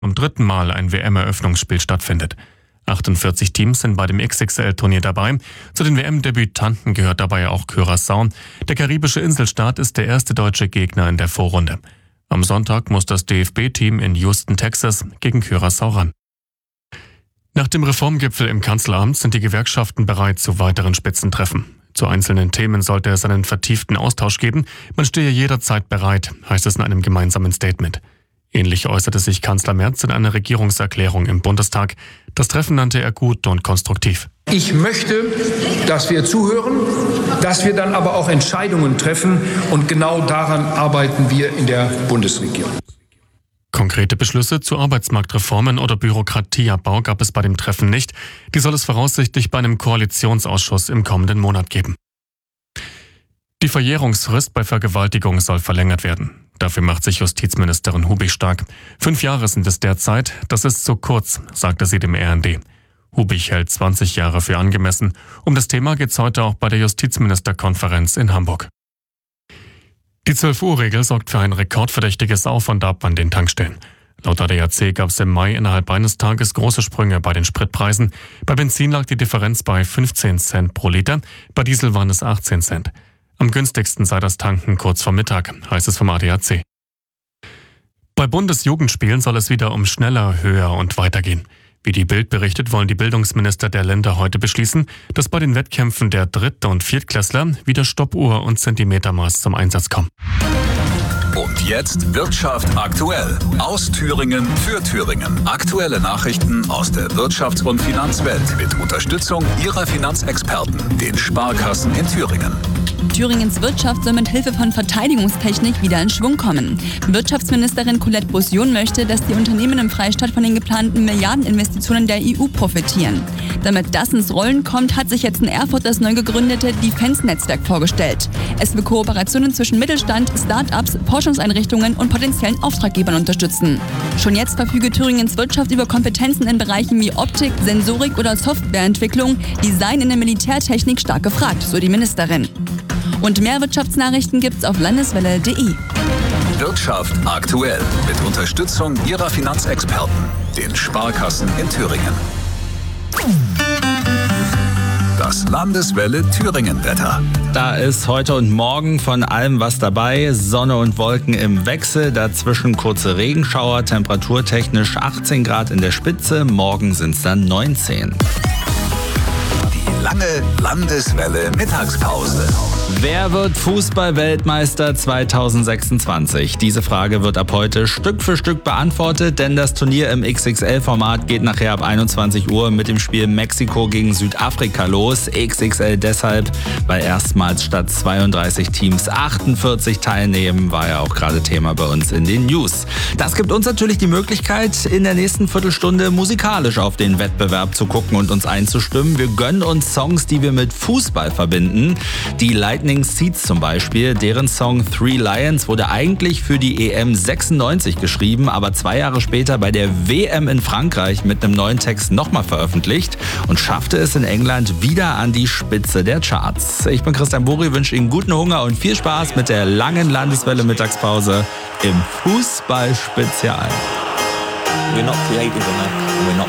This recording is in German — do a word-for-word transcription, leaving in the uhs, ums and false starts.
zum dritten Mal ein W M-Eröffnungsspiel stattfindet. achtundvierzig Teams sind bei dem X X L-Turnier dabei. Zu den W M-Debütanten gehört dabei auch Curaçao. Der karibische Inselstaat ist der erste deutsche Gegner in der Vorrunde. Am Sonntag muss das D F B-Team in Houston, Texas, gegen Curaçao ran. Nach dem Reformgipfel im Kanzleramt sind die Gewerkschaften bereit zu weiteren Spitzentreffen. Zu einzelnen Themen sollte es einen vertieften Austausch geben. Man stehe jederzeit bereit, heißt es in einem gemeinsamen Statement. Ähnlich äußerte sich Kanzler Merz in einer Regierungserklärung im Bundestag. Das Treffen nannte er gut und konstruktiv. Ich möchte, dass wir zuhören, dass wir dann aber auch Entscheidungen treffen. Und genau daran arbeiten wir in der Bundesregierung. Konkrete Beschlüsse zu Arbeitsmarktreformen oder Bürokratieabbau gab es bei dem Treffen nicht. Die soll es voraussichtlich bei einem Koalitionsausschuss im kommenden Monat geben. Die Verjährungsfrist bei Vergewaltigung soll verlängert werden. Dafür macht sich Justizministerin Hubig stark. Fünf Jahre sind es derzeit. Das ist zu kurz, sagte sie dem R N D. Hubig hält zwanzig Jahre für angemessen. Um das Thema geht es heute auch bei der Justizministerkonferenz in Hamburg. Die zwölf-Uhr-Regel sorgt für ein rekordverdächtiges Auf und Ab an den Tankstellen. Laut A D A C gab es im Mai innerhalb eines Tages große Sprünge bei den Spritpreisen. Bei Benzin lag die Differenz bei fünfzehn Cent pro Liter, bei Diesel waren es achtzehn Cent. Am günstigsten sei das Tanken kurz vor Mittag, heißt es vom A D A C. Bei Bundesjugendspielen soll es wieder um schneller, höher und weiter gehen. Wie die Bild berichtet, wollen die Bildungsminister der Länder heute beschließen, dass bei den Wettkämpfen der Dritt- und Viertklässler wieder Stoppuhr und Zentimetermaß zum Einsatz kommen. Und jetzt Wirtschaft aktuell. Aus Thüringen für Thüringen. Aktuelle Nachrichten aus der Wirtschafts- und Finanzwelt mit Unterstützung Ihrer Finanzexperten, den Sparkassen in Thüringen. Thüringens Wirtschaft soll mit Hilfe von Verteidigungstechnik wieder in Schwung kommen. Wirtschaftsministerin Colette Bossion möchte, dass die Unternehmen im Freistaat von den geplanten Milliardeninvestitionen der E U profitieren. Damit das ins Rollen kommt, hat sich jetzt in Erfurt das neu gegründete Defense-Netzwerk vorgestellt. Es will Kooperationen zwischen Mittelstand, Start-ups, Forschungseinrichtungen und potenziellen Auftraggebern unterstützen. Schon jetzt verfüge Thüringens Wirtschaft über Kompetenzen in Bereichen wie Optik, Sensorik oder Softwareentwicklung, die seien in der Militärtechnik stark gefragt, so die Ministerin. Und mehr Wirtschaftsnachrichten gibt's auf landeswelle punkt de. Wirtschaft aktuell mit Unterstützung Ihrer Finanzexperten, den Sparkassen in Thüringen. Das Landeswelle Thüringen-Wetter. Da ist heute und morgen von allem was dabei. Sonne und Wolken im Wechsel, dazwischen kurze Regenschauer, temperaturtechnisch achtzehn Grad in der Spitze, morgen sind es dann neunzehn. Die lange Landeswelle Mittagspause. Wer wird Fußball-Weltmeister zwanzig sechsundzwanzig? Diese Frage wird ab heute Stück für Stück beantwortet, denn das Turnier im X X L-Format geht nachher ab einundzwanzig Uhr mit dem Spiel Mexiko gegen Südafrika los. X X L deshalb, weil erstmals statt zweiunddreißig Teams achtundvierzig teilnehmen, war ja auch gerade Thema bei uns in den News. Das gibt uns natürlich die Möglichkeit, in der nächsten Viertelstunde musikalisch auf den Wettbewerb zu gucken und uns einzustimmen. Wir gönnen uns Songs, die wir mit Fußball verbinden. Die Lightning Seeds zum Beispiel, deren Song Three Lions wurde eigentlich für die E M sechsundneunzig geschrieben, aber zwei Jahre später bei der W M in Frankreich mit einem neuen Text nochmal veröffentlicht und schaffte es in England wieder an die Spitze der Charts. Ich bin Christian Buri, wünsche Ihnen guten Hunger und viel Spaß mit der langen Landeswelle Mittagspause im Fußball-Spezial. We're not creative enough, we're not